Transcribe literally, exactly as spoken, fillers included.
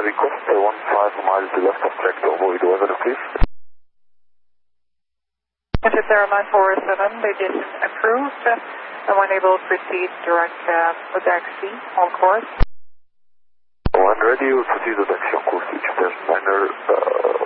request one five miles left of track to avoid weather, please. Enter Sierra nine four seven, radiation approved. And when able, proceed direct uh, with taxi on course. When ready, we'll proceed with taxi on course, which is minor. Uh,